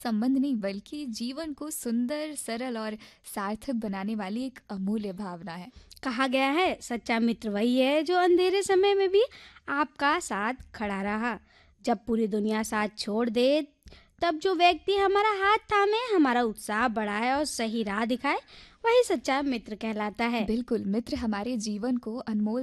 संबंध नहीं बल्कि जीवन को सुंदर, सरल और सार्थक बनाने वाली एक अमूल्य भावना है। कहा गया है सच्चा मित्र वही है जो अंधेरे समय में भी आपका साथ खड़ा रहा। जब पूरी दुनिया साथ छोड़ दे, तब जो व्यक्ति हमारा हाथ थामे, हमारा उत्साह बढ़ाए और सही राह दिखाए, वही सच्चा मित्र कहलाता है। बिल्कुल, मित्र हमारे जीवन को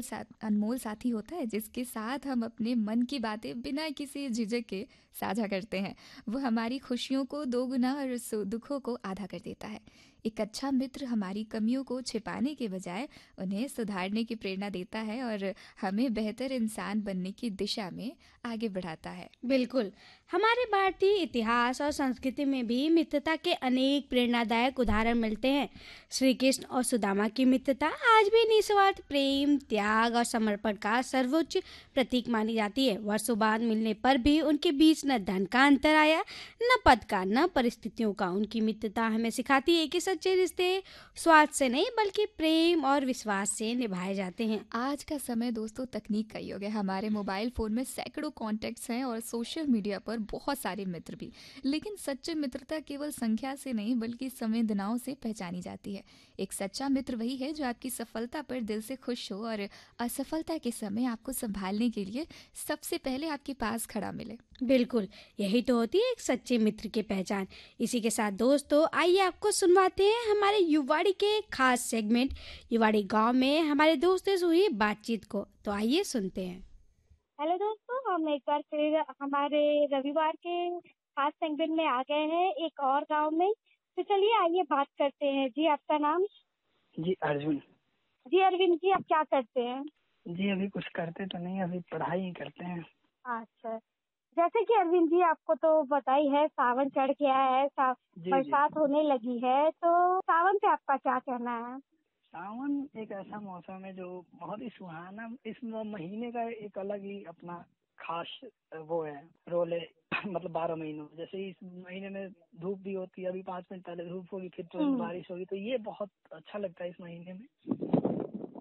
अनमोल साथी होता है जिसके साथ हम अपने मन की बातें बिना किसी झिझक के साझा करते हैं। वो हमारी खुशियों को दोगुना और दुखों को आधा कर देता है। एक अच्छा मित्र हमारी कमियों को छिपाने के बजाय उन्हें सुधारने की प्रेरणा देता है और हमें बेहतर इंसान बनने की दिशा में आगे बढ़ाता है। बिल्कुल, हमारे भारतीय इतिहास और संस्कृति में भी मित्रता के अनेक प्रेरणादायक उदाहरण मिलते हैं। श्री कृष्ण और सुदामा की मित्रता आज भी निस्वार्थ प्रेम, त्याग और समर्पण का सर्वोच्च प्रतीक मानी जाती है। वर्षों बाद मिलने पर भी उनके बीच न धन का अंतर आया, न पद का, न परिस्थितियों का। उनकी मित्रता हमें सिखाती है कि सच्चे रिश्ते स्वार्थ से नहीं बल्कि प्रेम और विश्वास से निभाए जाते हैं। आज का समय दोस्तों तकनीक का युग है। हमारे मोबाइल फ़ोन में सैकड़ों कॉन्टैक्ट्स हैं और सोशल मीडिया पर बहुत सारे मित्र भी। लेकिन सच्ची मित्रता केवल संख्या से नहीं बल्कि संवेदनाओं से पहचानी जाती है। एक सच्चा मित्र वही है जो आपकी सफलता पर दिल से खुश हो और असफलता के समय आपको संभालने के लिए सबसे पहले आपके पास खड़ा मिले। बिल्कुल, यही तो होती है एक सच्चे मित्र की पहचान। इसी के साथ दोस्तों, आइए आपको सुनवाते हैं हमारे युवाड़ी के एक खास सेगमेंट, युवाड़ी गांव में हमारे दोस्तों से हुई बातचीत को। तो आइए सुनते हैं। हेलो दोस्तों, हम एक बार फिर हमारे रविवार के खास सेगमेंट में आ गए हैं एक और गांव में। तो चलिए आइए बात करते हैं। जी, आपका नाम? जी अर्जुन। जी अरविंद जी, आप क्या करते हैं? जी अभी कुछ करते तो नहीं, अभी पढ़ाई ही करते हैं। अच्छा, जैसे कि अरविंद जी आपको तो पता ही है, सावन चढ़ गया है, जी जी। बरसात होने लगी है, तो सावन पे आपका क्या कहना है? सावन एक ऐसा मौसम है जो बहुत ही सुहाना, इस महीने का एक अलग ही अपना खास वो है, रोल है। मतलब 12 महीनों में जैसे इस महीने में धूप भी होती है, अभी 5 मिनट पहले धूप होगी, फिर तुरंत बारिश होगी, तो ये बहुत अच्छा लगता है इस महीने में।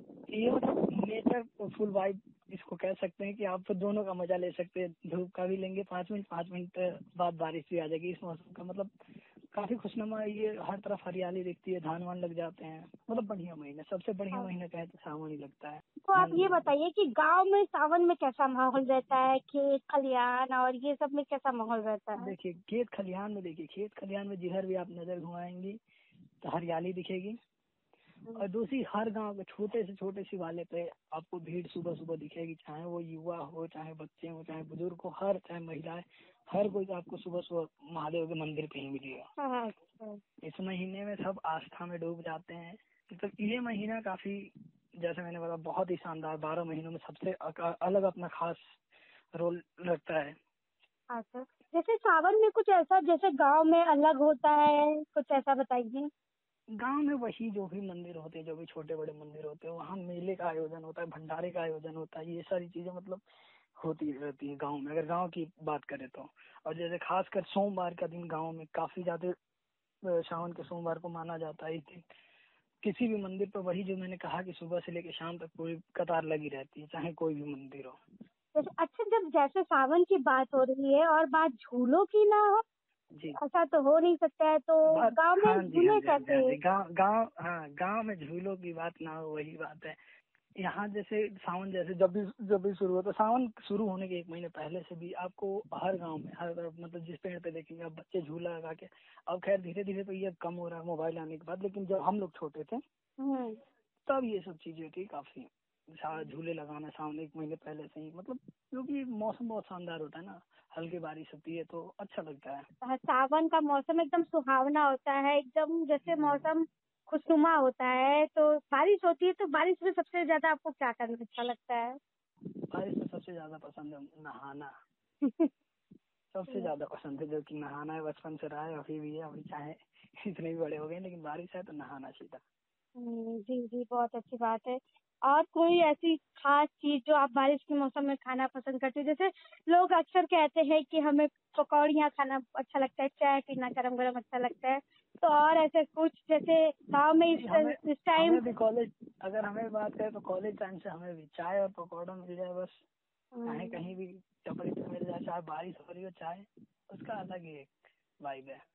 ये मतलब नेचर फुल वाइब इसको कह सकते हैं कि आप दोनों का मजा ले सकते हैं। धूप का भी लेंगे 5 मिनट बाद बारिश भी आ जाएगी। इस मौसम का मतलब काफी खुशनुमा, ये हर तरफ हरियाली दिखती है, धान वान लग जाते हैं। मतलब बढ़िया महीना, सबसे बढ़िया महीना कहे तो सावन ही लगता है। तो आप ये बताइए कि गांव में सावन में कैसा माहौल रहता है, खेत खलियान और ये सब में कैसा माहौल रहता है? देखिए खेत खलियान में जिधर भी आप नजर घुमाएंगी तो हरियाली दिखेगी। और दूसरी, हर गांव के छोटे से छोटे शिवालय पे आपको भीड़ सुबह सुबह दिखेगी, चाहे वो युवा हो, चाहे बच्चे हो, चाहे बुजुर्ग हो, हर चाहे महिलाएं, हर कोई आपको सुबह सुबह महादेव के मंदिर पे ही मिलेगा। अच्छा। इस महीने में सब आस्था में डूब जाते हैं। मतलब ये महीना काफी, जैसे मैंने बताया, बहुत ही शानदार, 12 महीनों में सबसे अलग अपना खास रोल रखता है। अच्छा, जैसे सावन में कुछ ऐसा जैसे गांव में अलग होता है, कुछ ऐसा बताइए। गांव में वही जो भी मंदिर होते हैं, जो भी छोटे बड़े मंदिर होते हैं, वहाँ मेले का आयोजन होता है, भंडारे का आयोजन होता है, ये सारी चीजें मतलब होती रहती है गांव में, अगर गांव की बात करें तो। और जैसे खासकर सोमवार का दिन गांव में काफी ज्यादा, सावन के सोमवार को माना जाता है। इस दिन किसी भी मंदिर पर, वही जो मैंने कहा कि सुबह से लेकर शाम तक पूरी कतार लगी रहती है, चाहे कोई भी मंदिर हो। जैसे अच्छा, जब जैसे सावन की बात हो रही है और बात झूलों की ना हो, जी। ऐसा तो हो नहीं सकता है, तो बात, गांव में हाँ जी, हाँ झूले जी, हाँ जी, हाँ कैसे? जी। गाँव गाँव हाँ, गाँव में झूलों की बात ना हो, वही बात है। यहाँ जैसे सावन, जैसे जब भी शुरू हो, तो सावन शुरू होने के 1 महीने पहले से भी आपको हर गांव में, हर तरफ, मतलब जिस पेड़ पे देखेंगे आप बच्चे झूला लगा के। अब खैर धीरे धीरे तो ये कम हो रहा है मोबाइल आने के बाद, लेकिन जब हम लोग छोटे थे हम्म। तब ये सब चीजें थी काफी। झूले लगाना सावन 1 महीने पहले से ही, मतलब क्योंकि मौसम बहुत शानदार होता है ना, हल्की बारिश होती है तो अच्छा लगता है। सावन का मौसम एकदम सुहावना होता है, एकदम जैसे मौसम खुशनुमा होता है। तो बारिश होती है, तो बारिश में सबसे ज्यादा आपको क्या करना अच्छा लगता है? बारिश में सबसे ज्यादा पसंद है नहाना। सबसे ज्यादा पसंद है, जो कि नहाना है, बचपन से रहा है, अभी भी है, अभी चाहे इतने भी बड़े हो गए, लेकिन बारिश है तो नहाना सीधा। जी जी, बहुत अच्छी बात है। और कोई ऐसी खास चीज जो आप बारिश के मौसम में खाना पसंद करते हैं? जैसे लोग अक्सर कहते हैं कि हमें पकौड़ियाँ खाना अच्छा लगता है, चाय पीना गरम गरम अच्छा लगता है। तो और ऐसे कुछ जैसे गांव में जी, हमें इस टाइम। हमें भी कॉलेज, अगर हमें बात करें तो कॉलेज टाइम से हमें भी चाय और पकौड़ा मिल जाए बस। चाहे कहीं भी टपरी पे मिल जाए, चाहे बारिश हो रही हो, चाय उसका अलग ही है। वाइब है।